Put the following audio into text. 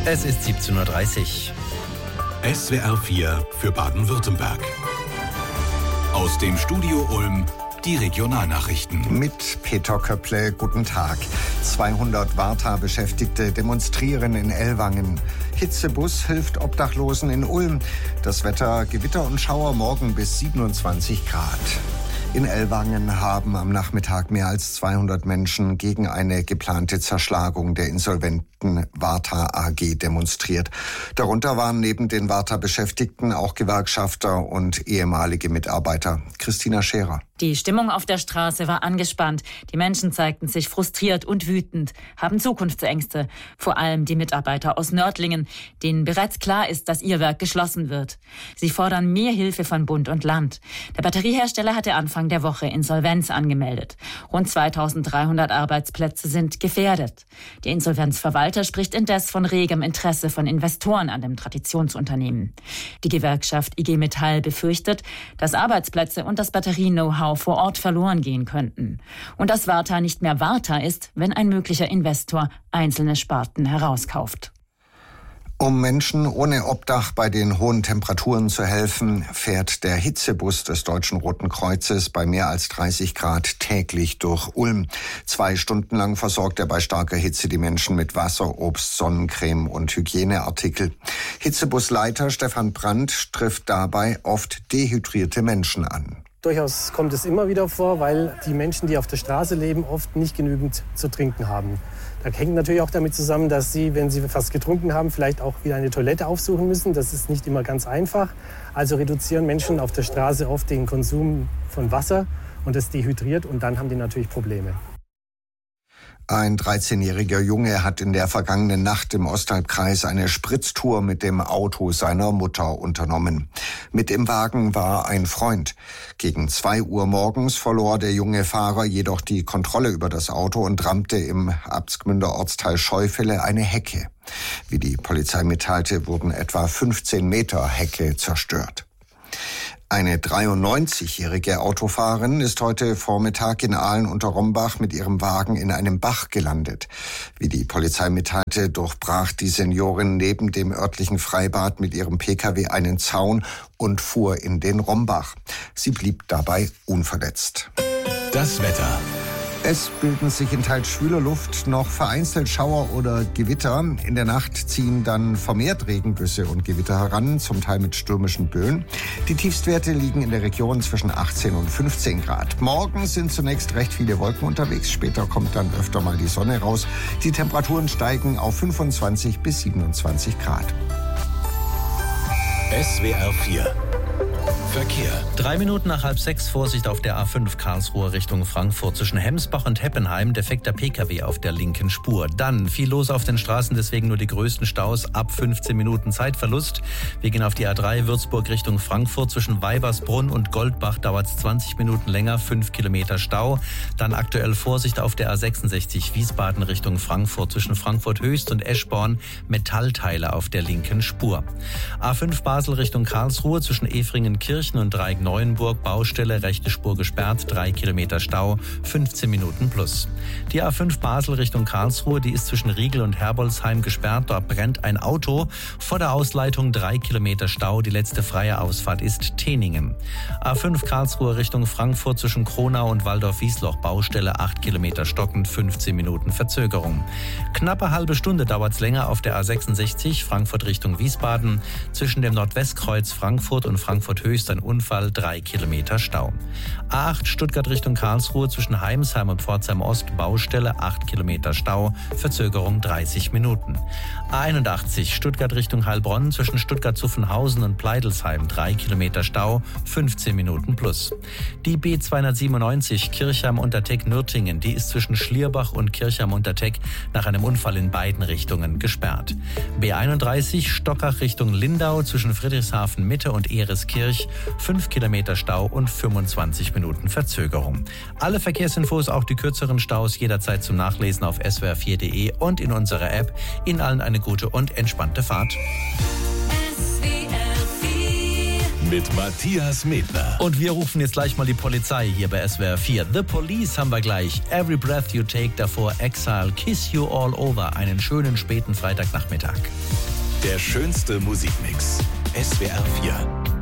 Es ist 17:30 Uhr. SWR 4 für Baden-Württemberg. Aus dem Studio Ulm die Regionalnachrichten. Mit Peter Köpple, guten Tag. 200 Warta-Beschäftigte demonstrieren in Ellwangen. Hitzebus hilft Obdachlosen in Ulm. Das Wetter: Gewitter und Schauer, morgen bis 27 Grad. In Ellwangen haben am Nachmittag mehr als 200 Menschen gegen eine geplante Zerschlagung der insolventen Warta AG demonstriert. Darunter waren neben den Warta-Beschäftigten auch Gewerkschafter und ehemalige Mitarbeiter. Christina Scherer. Die Stimmung auf der Straße war angespannt. Die Menschen zeigten sich frustriert und wütend, haben Zukunftsängste. Vor allem die Mitarbeiter aus Nördlingen, denen bereits klar ist, dass ihr Werk geschlossen wird. Sie fordern mehr Hilfe von Bund und Land. Der Batteriehersteller hatte Anfang der Woche Insolvenz angemeldet. Rund 2300 Arbeitsplätze sind gefährdet. Der Insolvenzverwalter spricht indes von regem Interesse von Investoren an dem Traditionsunternehmen. Die Gewerkschaft IG Metall befürchtet, dass Arbeitsplätze und das Batterie-Know-how vor Ort verloren gehen könnten. Und dass Warta nicht mehr Warta ist, wenn ein möglicher Investor einzelne Sparten herauskauft. Um Menschen ohne Obdach bei den hohen Temperaturen zu helfen, fährt der Hitzebus des Deutschen Roten Kreuzes bei mehr als 30 Grad täglich durch Ulm. 2 Stunden lang versorgt er bei starker Hitze die Menschen mit Wasser, Obst, Sonnencreme und Hygieneartikel. Hitzebusleiter Stefan Brandt trifft dabei oft dehydrierte Menschen an. Durchaus kommt es immer wieder vor, weil die Menschen, die auf der Straße leben, oft nicht genügend zu trinken haben. Da hängt natürlich auch damit zusammen, dass sie, wenn sie fast getrunken haben, vielleicht auch wieder eine Toilette aufsuchen müssen. Das ist nicht immer ganz einfach. Also reduzieren Menschen auf der Straße oft den Konsum von Wasser und das dehydriert und dann haben die natürlich Probleme. Ein 13-jähriger Junge hat in der vergangenen Nacht im Osthalbkreis eine Spritztour mit dem Auto seiner Mutter unternommen. Mit im Wagen war ein Freund. Gegen 2 Uhr morgens verlor der junge Fahrer jedoch die Kontrolle über das Auto und rammte im Absgmünder Ortsteil Scheufele eine Hecke. Wie die Polizei mitteilte, wurden etwa 15 Meter Hecke zerstört. Eine 93-jährige Autofahrerin ist heute Vormittag in Ahlen unter Rombach mit ihrem Wagen in einem Bach gelandet. Wie die Polizei mitteilte, durchbrach die Seniorin neben dem örtlichen Freibad mit ihrem Pkw einen Zaun und fuhr in den Rombach. Sie blieb dabei unverletzt. Das Wetter. Es bilden sich in teils schwüler Luft noch vereinzelt Schauer oder Gewitter. In der Nacht ziehen dann vermehrt Regengüsse und Gewitter heran, zum Teil mit stürmischen Böen. Die Tiefstwerte liegen in der Region zwischen 18 und 15 Grad. Morgen sind zunächst recht viele Wolken unterwegs. Später kommt dann öfter mal die Sonne raus. Die Temperaturen steigen auf 25 bis 27 Grad. SWR 4 Verkehr. 3 Minuten nach 5:30, Vorsicht auf der A5 Karlsruhe Richtung Frankfurt. Zwischen Hemsbach und Heppenheim defekter Pkw auf der linken Spur. Dann viel los auf den Straßen, deswegen nur die größten Staus ab 15 Minuten Zeitverlust. Wir gehen auf die A3 Würzburg Richtung Frankfurt. Zwischen Weibersbrunn und Goldbach dauert es 20 Minuten länger, 5 Kilometer Stau. Dann aktuell Vorsicht auf der A66 Wiesbaden Richtung Frankfurt. Zwischen Frankfurt Höchst und Eschborn Metallteile auf der linken Spur. A5 Basel Richtung Karlsruhe. Zwischen Efringen-Kirchen und Dreieck-Neuenburg Baustelle, rechte Spur gesperrt, 3 Kilometer Stau, 15 Minuten plus. Die A5 Basel Richtung Karlsruhe, die ist zwischen Riegel und Herbolzheim gesperrt. Dort brennt ein Auto. Vor der Ausleitung 3 Kilometer Stau. Die letzte freie Ausfahrt ist Teningen. A5 Karlsruhe Richtung Frankfurt zwischen Kronau und Waldorf-Wiesloch Baustelle, 8 Kilometer stockend, 15 Minuten Verzögerung. Knappe halbe Stunde dauert es länger auf der A66 Frankfurt Richtung Wiesbaden. Zwischen dem Nordwestkreuz Frankfurt und Frankfurt Höchst ein Unfall, 3 Kilometer Stau. A8 Stuttgart Richtung Karlsruhe zwischen Heimsheim und Pforzheim Ost Baustelle, 8 Kilometer Stau, Verzögerung 30 Minuten. A81 Stuttgart Richtung Heilbronn zwischen Stuttgart-Zuffenhausen und Pleidelsheim, 3 Kilometer Stau, 15 Minuten plus. Die B297 Kirchheim-Unterteck-Nürtingen, die ist zwischen Schlierbach und Kirchheim-Unterteck nach einem Unfall in beiden Richtungen gesperrt. B31 Stockach Richtung Lindau zwischen Friedrichshafen-Mitte und Ehreskirch, 5 Kilometer Stau und 25 Minuten Verzögerung. Alle Verkehrsinfos, auch die kürzeren Staus, jederzeit zum Nachlesen auf swr4.de und in unserer App. Ihnen allen eine gute und entspannte Fahrt. mit Matthias Medner. Und wir rufen jetzt gleich mal die Polizei hier bei SWR 4. The Police haben wir gleich. Every Breath You Take, davor Exile, Kiss You All Over. Einen schönen späten Freitagnachmittag. Der schönste Musikmix. SWR 4.